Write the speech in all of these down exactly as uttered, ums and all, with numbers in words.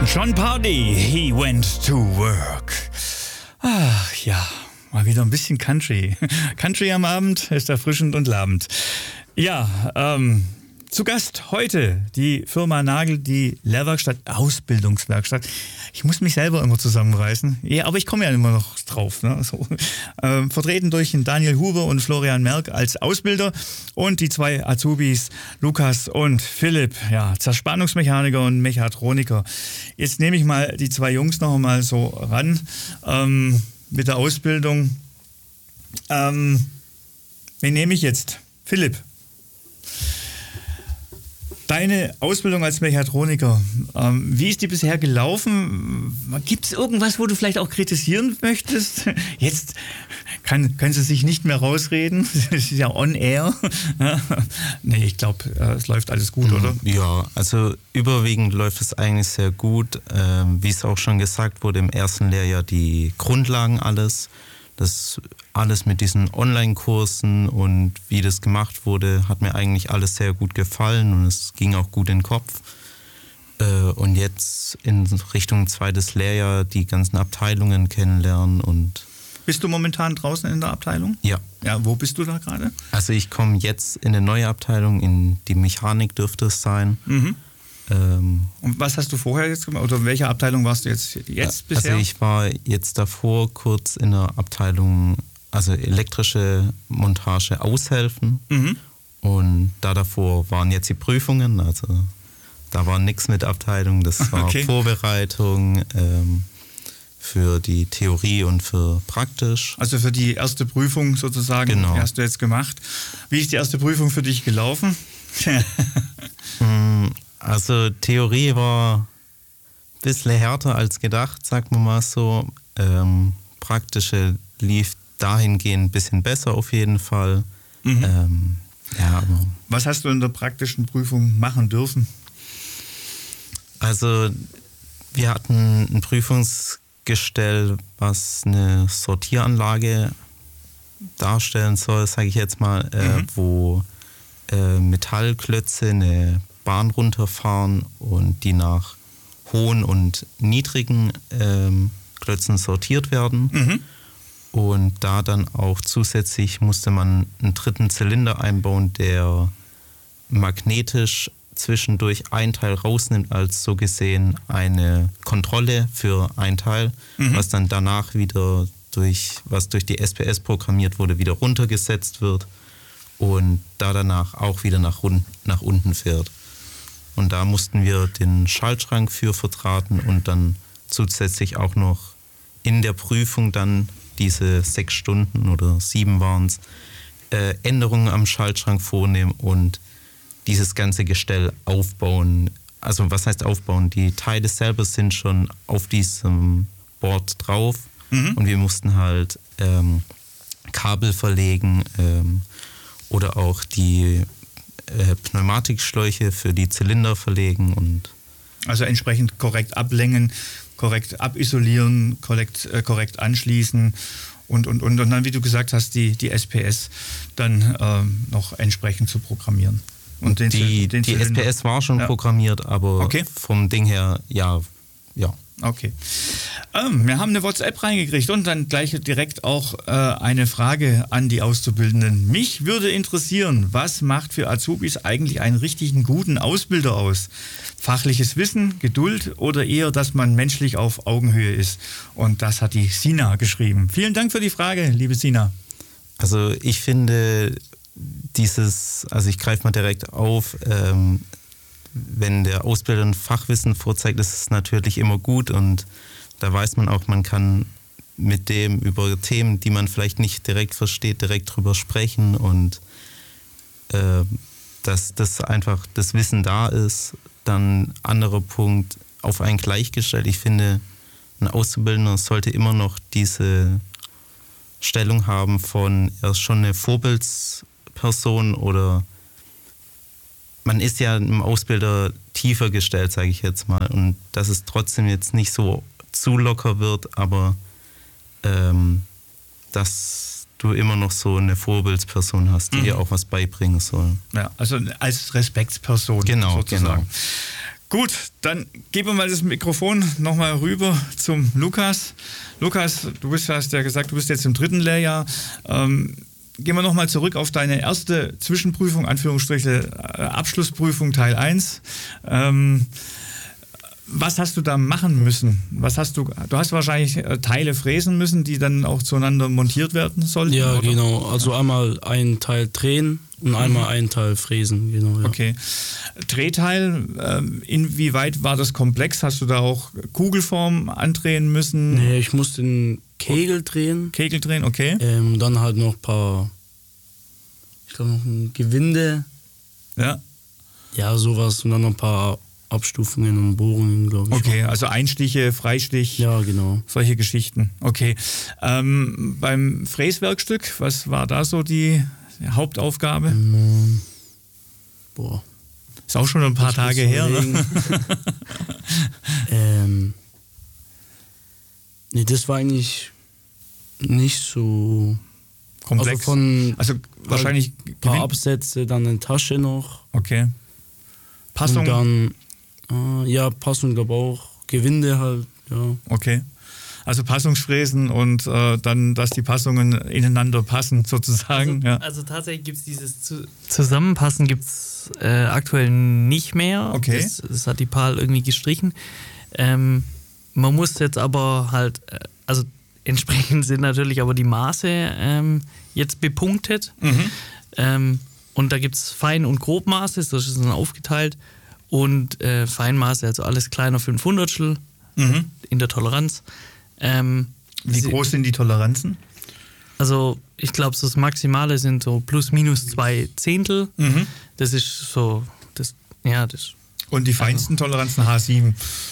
Jon Pardi, he went to work. Ach ja, mal wieder ein bisschen Country. Country am Abend ist erfrischend und labend. Ja, ähm, zu Gast heute die Firma Nagel, die Lehrwerkstatt, Ausbildungswerkstatt. Ich muss mich selber immer zusammenreißen. Ja, aber ich komme ja immer noch drauf. Ne? So. Ähm, vertreten durch den Daniel Huber und Florian Merck als Ausbilder und die zwei Azubis Lukas und Philipp, ja, Zerspannungsmechaniker und Mechatroniker. Jetzt nehme ich mal die zwei Jungs noch mal so ran ähm, mit der Ausbildung. Ähm, wen nehme ich jetzt? Philipp. Deine Ausbildung als Mechatroniker, ähm, wie ist die bisher gelaufen? Gibt es irgendwas, wo du vielleicht auch kritisieren möchtest? Jetzt kann, können sie sich nicht mehr rausreden. Es ist ja on air. Nee, ich glaube, äh, es läuft alles gut, oder? Ja, also überwiegend läuft es eigentlich sehr gut. Ähm, wie es auch schon gesagt wurde, im ersten Lehrjahr die Grundlagen alles. Das alles mit diesen Online-Kursen und wie das gemacht wurde, hat mir eigentlich alles sehr gut gefallen und es ging auch gut in den Kopf. Und jetzt in Richtung zweites Lehrjahr die ganzen Abteilungen kennenlernen und... Bist du momentan draußen in der Abteilung? Ja. Ja, wo bist du da gerade? Also ich komme jetzt in eine neue Abteilung, in die Mechanik dürfte es sein. Mhm. Ähm, und was hast du vorher jetzt gemacht? Oder in welcher Abteilung warst du jetzt, jetzt bisher? Also ich war jetzt davor kurz in der Abteilung, also elektrische Montage aushelfen. Mhm. Und da davor waren jetzt die Prüfungen, also da war nichts mit Abteilung, das war okay. Vorbereitung ähm, für die Theorie und für praktisch. Also für die erste Prüfung sozusagen, genau. Die hast du jetzt gemacht. Wie ist die erste Prüfung für dich gelaufen? Also Theorie war ein bisschen härter als gedacht, sagt man mal so. Ähm, praktische lief dahingehend ein bisschen besser auf jeden Fall. Mhm. Ähm, ja, aber was hast du in der praktischen Prüfung machen dürfen? Also wir hatten ein Prüfungsgestell, was eine Sortieranlage darstellen soll, sage ich jetzt mal, äh, mhm. wo äh, Metallklötze eine Bahn runterfahren und die nach hohen und niedrigen ähm, Klötzen sortiert werden. Mhm. Und da dann auch zusätzlich musste man einen dritten Zylinder einbauen, der magnetisch zwischendurch ein Teil rausnimmt, als so gesehen eine Kontrolle für ein Teil, mhm. was dann danach wieder durch, was durch die S P S programmiert wurde, wieder runtergesetzt wird und da danach auch wieder nach, nach unten fährt. Und da mussten wir den Schaltschrank für verdrahten und dann zusätzlich auch noch in der Prüfung dann diese sechs Stunden oder sieben waren es, äh, Änderungen am Schaltschrank vornehmen und dieses ganze Gestell aufbauen. Also was heißt aufbauen? Die Teile selber sind schon auf diesem Board drauf mhm. und wir mussten halt ähm, Kabel verlegen ähm, oder auch die äh, Pneumatikschläuche für die Zylinder verlegen. Und also entsprechend korrekt ablängen, korrekt abisolieren, korrekt, äh, korrekt anschließen und, und, und, und dann, wie du gesagt hast, die, die S P S dann ähm, noch entsprechend zu programmieren. Und den, die den die S P S war schon ja. programmiert, aber okay. vom Ding her, ja, ja. Okay. Ähm, wir haben eine WhatsApp reingekriegt und dann gleich direkt auch äh, eine Frage an die Auszubildenden. Mich würde interessieren, was macht für Azubis eigentlich einen richtigen guten Ausbilder aus? Fachliches Wissen, Geduld oder eher, dass man menschlich auf Augenhöhe ist? Und das hat die Sina geschrieben. Vielen Dank für die Frage, liebe Sina. Also ich finde dieses, also ich greife mal direkt auf, ähm, wenn der Ausbilder ein Fachwissen vorzeigt, ist es natürlich immer gut und da weiß man auch, man kann mit dem über Themen, die man vielleicht nicht direkt versteht, direkt drüber sprechen und äh, dass das einfach das Wissen da ist. Dann anderer Punkt, auf einen gleichgestellt. Ich finde, ein Auszubildender sollte immer noch diese Stellung haben von, er ist schon eine Vorbildsperson oder man ist ja im Ausbilder tiefer gestellt, sage ich jetzt mal. Und dass es trotzdem jetzt nicht so zu locker wird, aber ähm, dass du immer noch so eine Vorbildsperson hast, die mhm. dir auch was beibringen soll. Ja, also als Respektsperson genau, sozusagen. Genau. Gut, dann geben wir mal das Mikrofon nochmal rüber zum Lukas. Lukas, du bist, hast ja gesagt, du bist jetzt im dritten Lehrjahr. Ähm, gehen wir nochmal zurück auf deine erste Zwischenprüfung, Anführungsstriche äh, Abschlussprüfung Teil eins. Ähm, was hast du da machen müssen? Was hast du, du hast wahrscheinlich äh, Teile fräsen müssen, die dann auch zueinander montiert werden sollten? Ja, oder? genau. Also einmal einen Teil drehen und einmal mhm. einen Teil fräsen. Genau, ja. Okay. Drehteil, äh, inwieweit war das komplex? Hast du da auch Kugelform andrehen müssen? Nee, ich musste den Kegel drehen. Kegel drehen, okay. Ähm, dann halt noch ein paar, ich glaube noch ein Gewinde. Ja. Ja, sowas. Und dann noch ein paar Abstufungen und Bohrungen, glaube ich. Okay, also Einstiche, Freistich. Ja, genau. Solche Geschichten. Okay. Ähm, beim Fräswerkstück, was war da so die Hauptaufgabe? Ähm, boah. Ist auch schon ein paar Ich Tage her. Ne? ähm, nee, das war eigentlich nicht so komplex. Also, von also wahrscheinlich ein paar Absätze, dann eine Tasche noch. Okay. Passung? Und dann, äh, ja, Passung glaube auch. Gewinde halt, ja. Okay. Also Passungsfräsen und äh, dann, dass die Passungen ineinander passen, sozusagen. Also, ja. also tatsächlich gibt es dieses Zu- Zusammenpassen gibt's äh, aktuell nicht mehr. Okay. Das, das hat die P A L irgendwie gestrichen. Ähm, man muss jetzt aber halt, äh, also entsprechend sind natürlich aber die Maße ähm, jetzt bepunktet. Mhm. Ähm, und da gibt es Fein- und Grobmaße, das ist dann aufgeteilt. Und äh, Feinmaße, also alles kleiner fünfhundertstel Mhm. in der Toleranz. Ähm, Wie sie- groß sind die Toleranzen? Also ich glaube, so das Maximale sind so plus minus zwei Zehntel. Mhm. Das ist so, das, ja, das, Und die feinsten Toleranzen H sieben.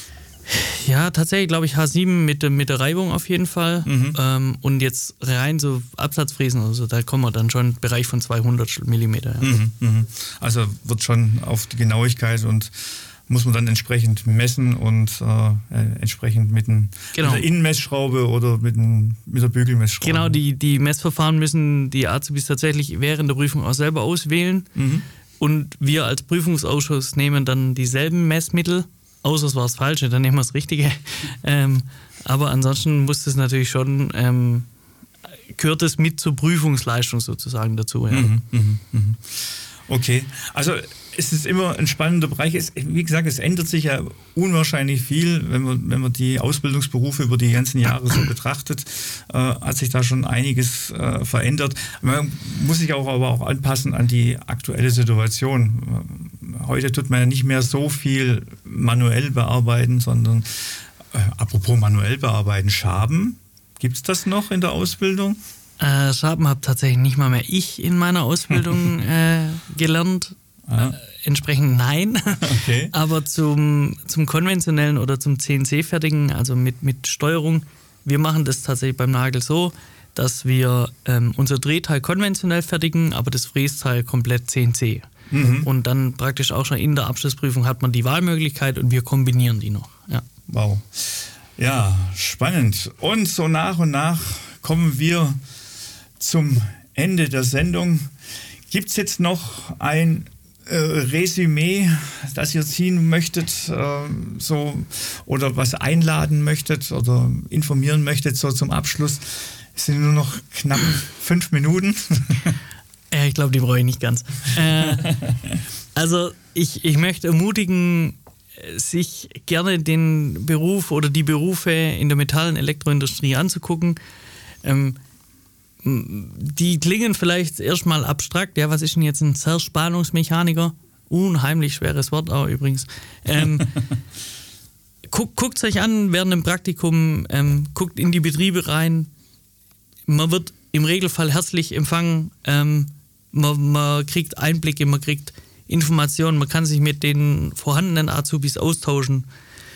ja, tatsächlich glaube ich H sieben mit, der- mit der Reibung auf jeden Fall. Mhm. Ähm, und jetzt rein so Absatzfräsen oder so, da kommen wir dann schon im Bereich von zweihundert Millimeter. Ja. Mhm. Mhm. Also wird schon auf die Genauigkeit und muss man dann entsprechend messen und äh, äh, entsprechend mit, ein, Genau. mit der Innenmessschraube oder mit, ein, mit der Bügelmessschraube. Genau, die, die Messverfahren müssen die Azubis tatsächlich während der Prüfung auch selber auswählen. Mhm. Und wir als Prüfungsausschuss nehmen dann dieselben Messmittel, außer es war das Falsche, dann nehmen wir das Richtige. ähm, aber ansonsten muss es natürlich schon, ähm, gehört es mit zur Prüfungsleistung sozusagen dazu. Ja. Mhm, mhm, mhm. Okay, also es ist immer ein spannender Bereich. Es, wie gesagt, es ändert sich ja unwahrscheinlich viel, wenn man, wenn man die Ausbildungsberufe über die ganzen Jahre so betrachtet, äh, hat sich da schon einiges äh, verändert. Man muss sich auch aber auch anpassen an die aktuelle Situation. Heute tut man ja nicht mehr so viel manuell bearbeiten, sondern äh, apropos manuell bearbeiten, Schaben, gibt es das noch in der Ausbildung? Äh, Schaben habe tatsächlich nicht mal mehr ich in meiner Ausbildung äh, gelernt. Ah. Äh, entsprechend nein. Okay. Aber zum, zum konventionellen oder zum C N C-Fertigen, also mit, mit Steuerung, wir machen das tatsächlich beim Nagel so, dass wir ähm, unser Drehteil konventionell fertigen, aber das Frästeil komplett C N C. Mhm. Und dann praktisch auch schon in der Abschlussprüfung hat man die Wahlmöglichkeit und wir kombinieren die noch. Ja. Wow. Ja, spannend. Und so nach und nach kommen wir zum Ende der Sendung. Gibt es jetzt noch ein äh, Resümee, das ihr ziehen möchtet, äh, so, oder was einladen möchtet oder informieren möchtet so zum Abschluss? Es sind nur noch knapp fünf Minuten. Äh, ich glaube, die brauche ich nicht ganz. Äh, also ich, ich möchte ermutigen, sich gerne den Beruf oder die Berufe in der Metall- und Elektroindustrie anzugucken. Ähm, die klingen vielleicht erstmal abstrakt. Ja, was ist denn jetzt ein Zerspannungsmechaniker? Unheimlich schweres Wort auch übrigens. Ähm, guckt, guckt es euch an während dem Praktikum, ähm, guckt in die Betriebe rein. Man wird im Regelfall herzlich empfangen. Ähm, man, man kriegt Einblicke, man kriegt Informationen, man kann sich mit den vorhandenen Azubis austauschen.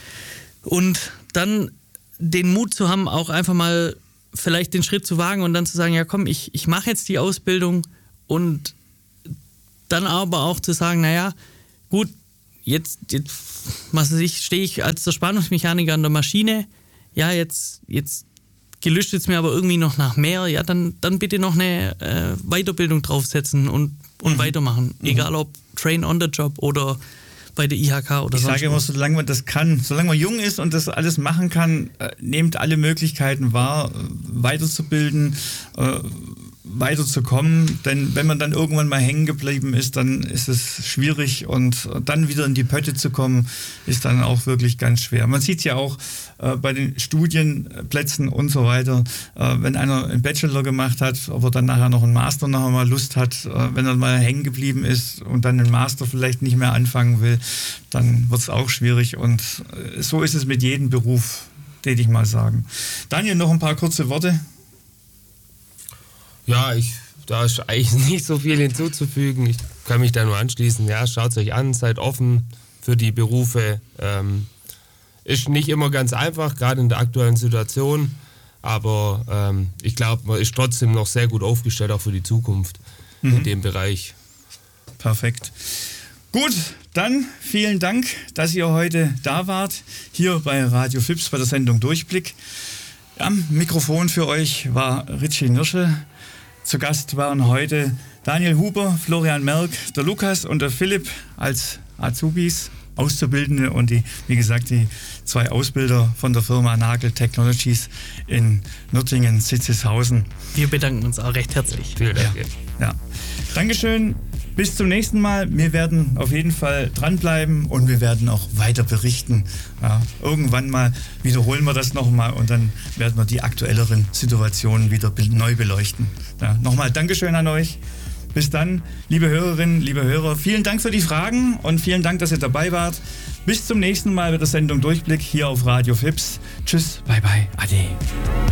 Und dann den Mut zu haben, auch einfach mal vielleicht den Schritt zu wagen und dann zu sagen, ja komm, ich, ich mache jetzt die Ausbildung und dann aber auch zu sagen, naja, gut, jetzt, jetzt was weiß ich, stehe ich als der Spannungsmechaniker an der Maschine, ja, jetzt, jetzt gelüscht es mir aber irgendwie noch nach mehr, ja, dann, dann bitte noch eine äh, Weiterbildung draufsetzen und, und mhm. weitermachen. Mhm. Egal ob Train on the Job oder bei der I H K oder Ich sonst sage immer, wo? solange man das kann, solange man jung ist und das alles machen kann, äh, nehmt alle Möglichkeiten wahr, äh, weiterzubilden, äh, weiterzukommen. Denn wenn man dann irgendwann mal hängen geblieben ist, dann ist es schwierig und dann wieder in die Pötte zu kommen, ist dann auch wirklich ganz schwer. Man sieht es ja auch äh, bei den Studienplätzen und so weiter, äh, wenn einer einen Bachelor gemacht hat, ob er dann nachher noch einen Master nachher mal Lust hat, äh, wenn er mal hängen geblieben ist und dann einen Master vielleicht nicht mehr anfangen will, dann wird es auch schwierig und äh, so ist es mit jedem Beruf, würde ich mal sagen. Daniel, noch ein paar kurze Worte. Ja, ich, da ist eigentlich nicht so viel hinzuzufügen. Ich kann mich da nur anschließen. Ja, schaut es euch an, seid offen für die Berufe. Ähm, ist nicht immer ganz einfach, gerade in der aktuellen Situation. Aber ähm, ich glaube, man ist trotzdem noch sehr gut aufgestellt, auch für die Zukunft mhm. in dem Bereich. Perfekt. Gut, dann vielen Dank, dass ihr heute da wart, hier bei Radio Fips bei der Sendung Durchblick. Am Mikrofon für euch war Richie Nirschel. Zu Gast waren heute Daniel Huber, Florian Merck, der Lukas und der Philipp als Azubis, Auszubildende und die, wie gesagt, die zwei Ausbilder von der Firma Nagel Technologies in Nürtingen-Sitzeshausen. Wir bedanken uns auch recht herzlich. Vielen Dank. Ja. Ja. Dankeschön. Bis zum nächsten Mal. Wir werden auf jeden Fall dranbleiben und wir werden auch weiter berichten. Ja, irgendwann mal wiederholen wir das nochmal und dann werden wir die aktuelleren Situationen wieder neu beleuchten. Ja, nochmal Dankeschön an euch. Bis dann, liebe Hörerinnen, liebe Hörer. Vielen Dank für die Fragen und vielen Dank, dass ihr dabei wart. Bis zum nächsten Mal mit der Sendung Durchblick hier auf Radio Fips. Tschüss, bye bye, ade.